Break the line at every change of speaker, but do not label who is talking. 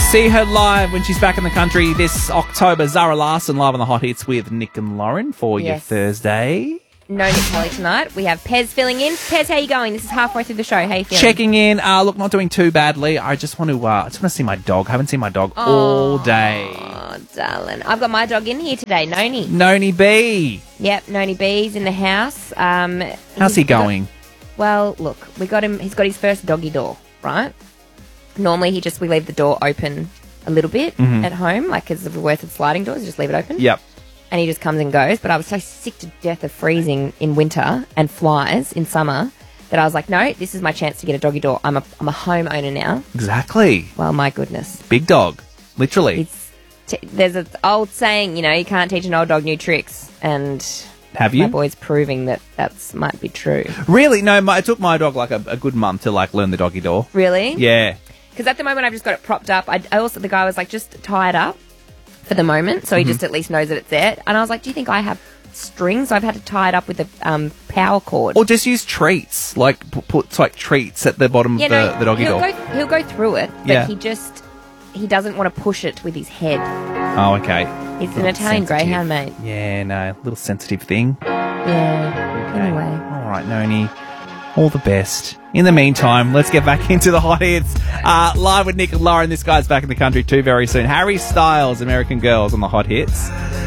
See her live when she's back in the country this October. Zara Larsson live on the Hot Hits with Nick and Lauren for your Thursday.
No Nick Kelly tonight. We have Pez filling in. Pez, how are you going? This is halfway through the show. How are you feeling?
Checking in. Look, not doing too badly. I just want to see my dog. I haven't seen my dog all day.
Oh, darling. I've got my dog in here today, Noni.
Noni B.
Yep, Noni B's in the house.
How's he going?
Well, look, we got him. He's got his first doggy door, right? Normally, we leave the door open a little bit at home, like because we're worth of sliding doors, just leave it open.
Yep.
And he just comes and goes. But I was so sick to death of freezing in winter and flies in summer that I was like, no, this is my chance to get a doggy door. I'm a homeowner now.
Exactly.
Well, my goodness.
Big dog, literally.
There's an old saying, you can't teach an old dog new tricks. And
have you?
My boy's proving that might be true.
Really? No, it took my dog like a good month to learn the doggy door.
Really?
Yeah.
Because at the moment I've just got it propped up. The guy was like, just tie it up for the moment, so he just at least knows that it's there. And I was like, do you think I have strings? I've had to tie it up with a power cord.
Or just use treats, put treats at the bottom of the doggy door.
He'll go through it, but he doesn't want to push it with his head.
Oh, okay.
He's an Italian greyhound, mate.
Yeah, no, little sensitive thing.
Yeah.
Okay.
Anyway.
All right, Noni. All the best. In the meantime, let's get back into the hot hits. Live with Nick and Lauren. This guy's back in the country too very soon. Harry Styles, American Girls on the hot hits.